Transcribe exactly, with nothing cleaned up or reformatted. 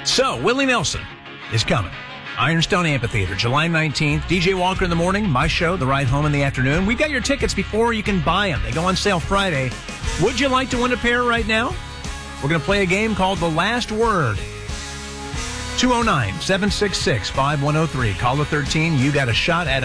So, Willie Nelson is coming. Ironstone Amphitheater, July nineteenth. D J Walker in the morning, my show, The Ride Home in the afternoon. We've got your tickets before you can buy them. They go on sale Friday. Would you like to win a pair right now? We're going to play a game called The Last Word. two oh nine, seven six six, five one oh three. Caller thirteen, you got a shot at